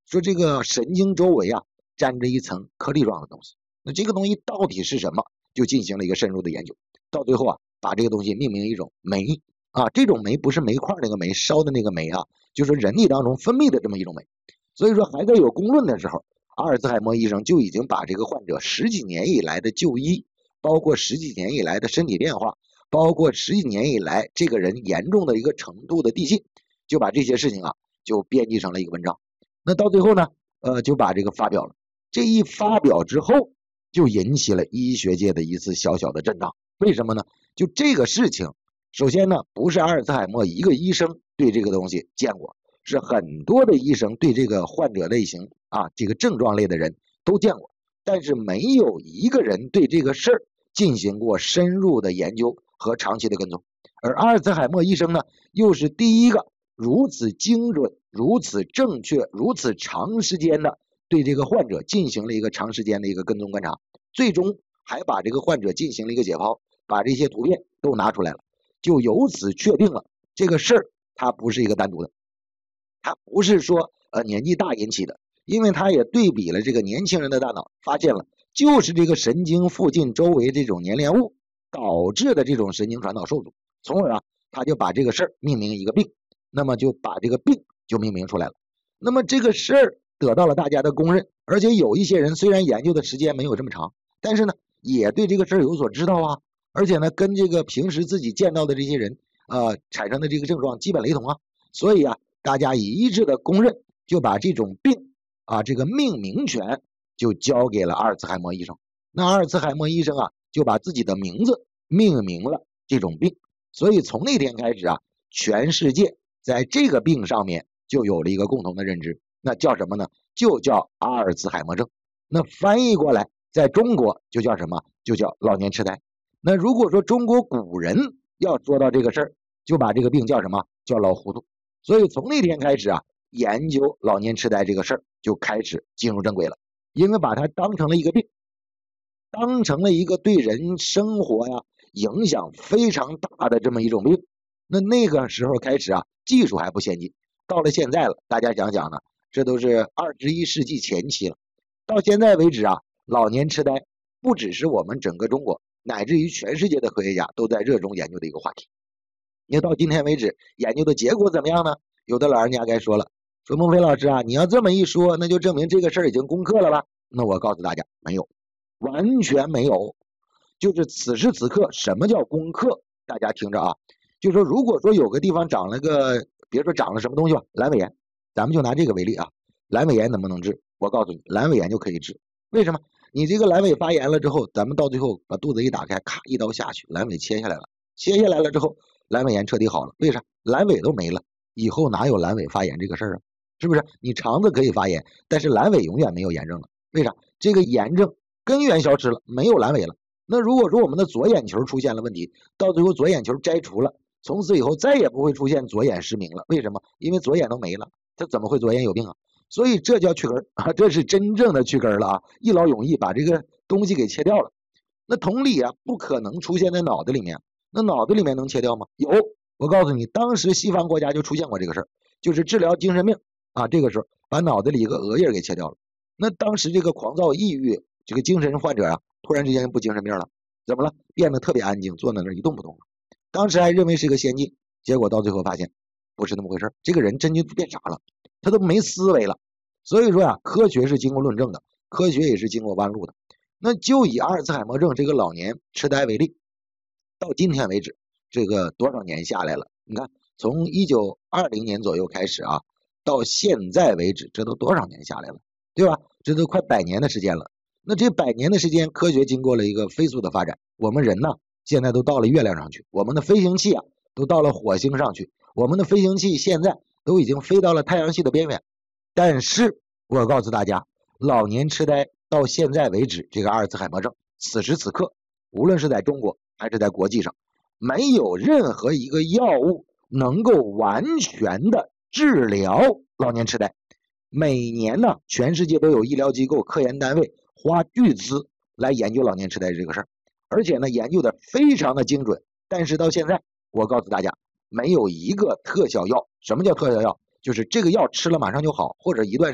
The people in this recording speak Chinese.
说这个神经周围啊沾着一层颗粒状的东西，那这个东西到底是什么？就进行了一个深入的研究，到最后啊把这个东西命名一种酶啊，这种酶不是煤块那个煤，烧的那个煤啊，就是人体当中分泌的这么一种酶。所以说还在有公论的时候，阿尔茨海默医生就已经把这个患者十几年以来的就医，包括十几年以来的身体变化，包括十几年以来这个人严重的一个程度的递进，就把这些事情啊就编辑成了一个文章。那到最后呢，就把这个发表了。这一发表之后，就引起了医学界的一次小小的震荡。为什么呢？就这个事情，首先呢，不是阿尔茨海默一个医生对这个东西见过，是很多的医生对这个患者类型啊，这个症状类的人都见过，但是没有一个人对这个事儿进行过深入的研究和长期的跟踪。而阿尔茨海默医生呢，又是第一个如此精准、如此正确、如此长时间的对这个患者进行了一个长时间的一个跟踪观察，最终还把这个患者进行了一个解剖，把这些图片都拿出来了，就由此确定了这个事儿它不是一个单独的，它不是说年纪大引起的，因为他也对比了这个年轻人的大脑，发现了就是这个神经附近周围这种粘连物导致的这种神经传导受阻，从而啊他就把这个事儿命名一个病，那么就把这个病就命名出来了。那么这个事儿得到了大家的公认，而且有一些人虽然研究的时间没有这么长，但是呢也对这个事儿有所知道啊，而且呢跟这个平时自己见到的这些人产生的这个症状基本雷同啊，所以啊大家一致的公认，就把这种病啊这个命名权就交给了阿尔茨海默医生。那阿尔茨海默医生啊就把自己的名字命名了这种病，所以从那天开始啊，全世界在这个病上面就有了一个共同的认知，那叫什么呢？就叫阿尔茨海默症。那翻译过来，在中国就叫什么？就叫老年痴呆。那如果说中国古人要说到这个事儿，就把这个病叫什么？叫老糊涂。所以从那天开始啊，研究老年痴呆这个事儿就开始进入正轨了，因为把它当成了一个病，当成了一个对人生活呀影响非常大的这么一种病。那个时候开始啊，技术还不先进，到了现在了，大家想想呢，这都是21世纪前期了。到现在为止啊，老年痴呆不只是我们整个中国，乃至于全世界的科学家都在热衷研究的一个话题。你到今天为止，研究的结果怎么样呢？有的老人家该说了，说孟非老师啊，你要这么一说，那就证明这个事儿已经攻克了吧？那我告诉大家，没有，完全没有。就是此时此刻，什么叫攻克？大家听着啊，就是说，如果说有个地方长了个，别说长了什么东西吧，阑尾炎，咱们就拿这个为例啊，阑尾炎能不能治？我告诉你，阑尾炎就可以治。为什么？你这个阑尾发炎了之后，咱们到最后把肚子一打开，咔一刀下去，阑尾切下来了，切下来了之后，阑尾炎彻底好了。为啥？阑尾都没了，以后哪有阑尾发炎这个事儿啊？是不是？你肠子可以发炎，但是阑尾永远没有炎症了。为啥？这个炎症根源消失了，没有阑尾了。那如果说我们的左眼球出现了问题，到最后左眼球摘除了，从此以后再也不会出现左眼失明了。为什么？因为左眼都没了，他怎么会左眼有病啊？所以这叫去根啊，这是真正的去根了啊！一劳永逸把这个东西给切掉了。那同理啊，不可能出现在脑子里面。那脑子里面能切掉吗？有，我告诉你，当时西方国家就出现过这个事儿，就是治疗精神病啊，这个时候把脑子里一个额叶给切掉了。那当时这个狂躁、抑郁这个精神患者啊，突然之间不精神病了，怎么了？变得特别安静，坐在那儿一动不动了。当时还认为是一个先进，结果到最后发现不是那么回事，这个人真就变傻了，他都没思维了。所以说啊，科学是经过论证的，科学也是经过弯路的。那就以阿尔茨海默症这个老年痴呆为例，到今天为止，这个多少年下来了？你看，从1920年左右开始啊，到现在为止，这都多少年下来了，对吧？这都快100年的时间了。那这100年的时间，科学经过了一个飞速的发展，我们人呢，现在都到了月亮上去，我们的飞行器啊，都到了火星上去，我们的飞行器现在都已经飞到了太阳系的边缘。但是我告诉大家，老年痴呆到现在为止，这个阿尔茨海默症，此时此刻，无论是在中国还是在国际上，没有任何一个药物能够完全的治疗老年痴呆。每年呢，全世界都有医疗机构、科研单位花巨资来研究老年痴呆这个事儿，而且呢，研究的非常的精准。但是到现在，我告诉大家，没有一个特效药。什么叫特效药？就是这个药吃了马上就好，或者一段